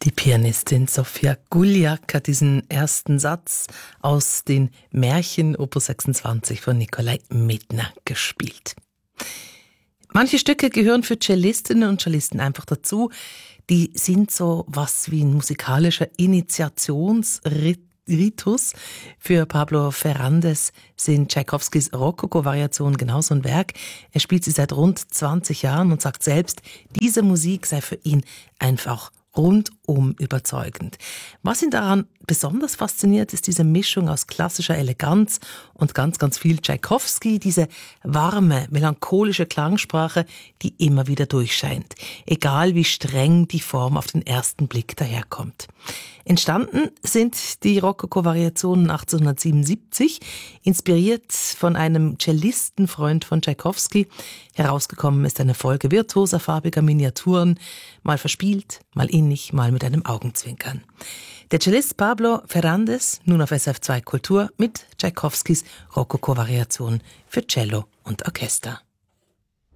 Die Pianistin Sofia Guljak hat diesen ersten Satz aus den Märchen Opus 26 von Nikolai Medtner gespielt. Manche Stücke gehören für Cellistinnen und Cellisten einfach dazu. Die sind so was wie ein musikalischer Initiationsritus. Für Pablo Ferrandes sind Tschaikowskis Rokoko-Variationen genauso ein Werk. Er spielt sie seit rund 20 Jahren und sagt selbst, diese Musik sei für ihn einfach rundum überzeugend. Was ihn daran besonders fasziniert, ist diese Mischung aus klassischer Eleganz und ganz, ganz viel Tschaikowski, diese warme, melancholische Klangsprache, die immer wieder durchscheint, egal wie streng die Form auf den ersten Blick daherkommt. Entstanden sind die Rokoko-Variationen 1877, inspiriert von einem Cellistenfreund von Tschaikowski. Herausgekommen ist eine Folge virtuoser, farbiger Miniaturen, mal verspielt, mal innig, mal mit einem Augenzwinkern. Der Cellist Pablo Ferrandes, nun auf SF2 Kultur, mit Tschaikowskis Rokoko-Variation für Cello und Orchester.